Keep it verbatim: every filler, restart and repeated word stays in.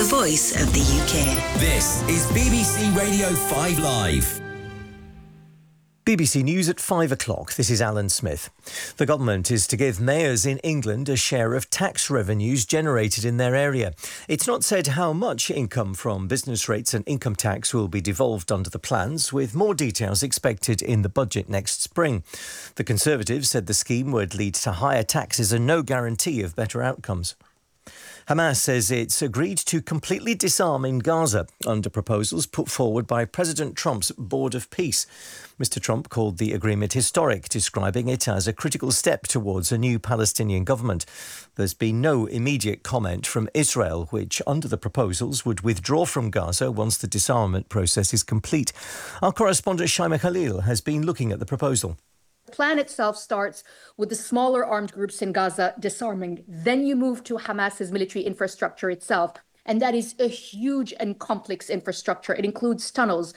voice of the U K. This is B B C Radio five Live. B B C News at five o'clock. This is Alan Smith. The government is to give mayors in England a share of tax revenues generated in their area. It's not said how much income from business rates and income tax will be devolved under the plans, with more details expected in the budget next spring. The Conservatives said the scheme would lead to higher taxes and no guarantee of better outcomes. Hamas says it's agreed to completely disarm in Gaza under proposals put forward by President Trump's Board of Peace. Mister Trump called the agreement historic, describing it as a critical step towards a new Palestinian government. There's been no immediate comment from Israel, which, under the proposals, would withdraw from Gaza once the disarmament process is complete. Our correspondent Shaima Khalil has been looking at the proposal. The plan itself starts with the smaller armed groups in Gaza disarming. Then you move to Hamas's military infrastructure itself. And that is a huge and complex infrastructure. It includes tunnels.